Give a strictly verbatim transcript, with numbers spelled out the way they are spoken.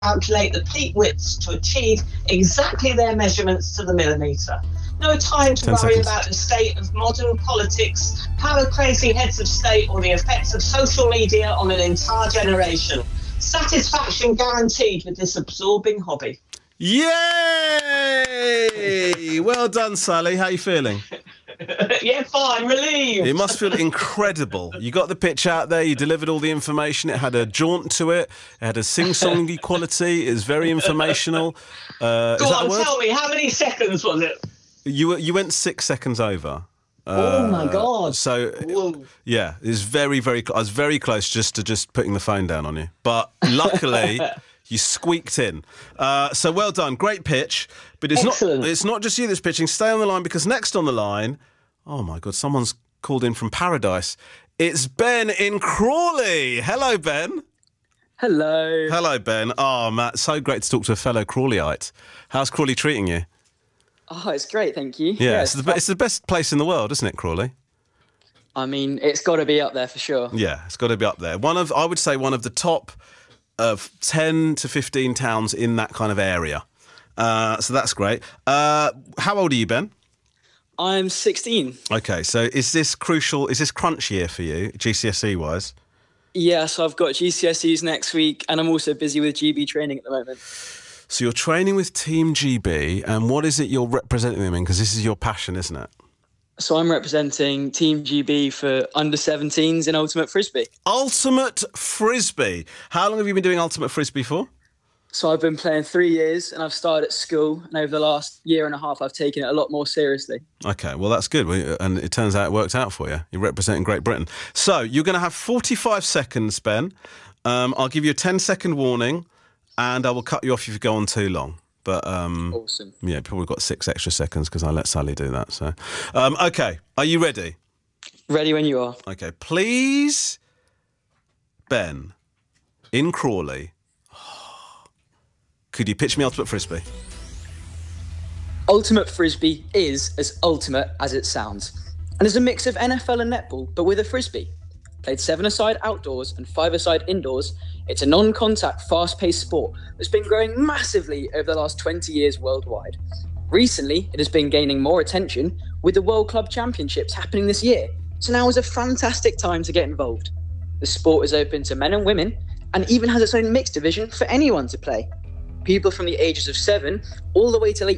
calculate the peak widths to achieve exactly their measurements to the millimetre. No time to Ten worry seconds. about the state of modern politics, power-crazy heads of state, or the effects of social media on an entire generation. Satisfaction guaranteed with this absorbing hobby. Yay! Well done, Sally. How are you feeling? Yeah, fine, relieved. It must feel incredible. You got the pitch out there, you delivered all the information, it had a jaunt to it, it had a sing-songy quality, it was very informational. Uh, Go is that on, a word? tell me, how many seconds was it? You, were- you went six seconds over. Oh, my Uh, God. So, Whoa. yeah, it was very, very cl- I was very close just to just putting the phone down on you. But luckily, you squeaked in. Uh, so well done. Great pitch. But it's Excellent. not It's not just you that's pitching. Stay on the line because next on the line, oh, my God, someone's called in from paradise. It's Ben in Crawley. Hello, Ben. Hello. Hello, Ben. Oh, Matt, so great to talk to a fellow Crawleyite. How's Crawley treating you? Oh, it's great, thank you. Yeah, it's, it's, the, be- it's the best place in the world, isn't it, Crawley? I mean, it's got to be up there for sure. Yeah, it's got to be up there. One of, I would say, one of the top of ten to fifteen towns in that kind of area. Uh, so that's great. Uh, how old are you, Ben? I'm sixteen. Okay, so is this crucial? Is this crunch year for you, G C S E wise? Yeah, so I've got G C S Es next week, and I'm also busy with G B training at the moment. So you're training with Team G B, and what is it you're representing them in? Because this is your passion, isn't it? So I'm representing Team G B for under seventeens in Ultimate Frisbee. Ultimate Frisbee. How long have you been doing Ultimate Frisbee for? So I've been playing three years, and I've started at school, and over the last year and a half, I've taken it a lot more seriously. Okay, well, that's good. We- And it turns out it worked out for you. You're representing Great Britain. So you're going to have forty-five seconds, Ben. Um, I'll give you a ten-second warning, and I will cut you off if you go on too long. But, um, Awesome. yeah, probably got six extra seconds because I let Sally do that. So, um, okay, are you ready? Ready when you are. Okay, please, Ben, in Crawley, could you pitch me Ultimate Frisbee? Ultimate Frisbee is as ultimate as it sounds, and is a mix of N F L and netball, but with a frisbee. Played seven-a-side outdoors and five-a-side indoors, it's a non-contact, fast-paced sport that's been growing massively over the last twenty years worldwide. Recently, it has been gaining more attention with the World Club Championships happening this year, so now is a fantastic time to get involved. The sport is open to men and women, and even has its own mixed division for anyone to play. People from the ages of seven all the way to late